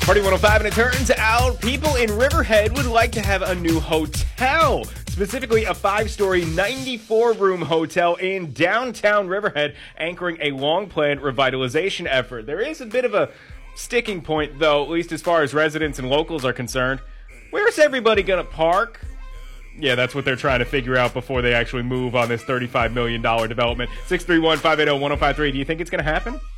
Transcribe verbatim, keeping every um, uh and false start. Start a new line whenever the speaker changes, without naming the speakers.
Party one oh five, and it turns out people in Riverhead would like to have a new hotel. Specifically, a five-story, ninety-four room hotel in downtown Riverhead, anchoring a long-planned revitalization effort. There is a bit of a sticking point, though, at least as far as residents and locals are concerned. Where's everybody going to park? Yeah, that's what they're trying to figure out before they actually move on this thirty-five million dollars development. six three one, five eight zero, one zero five three. Do you think it's going to happen?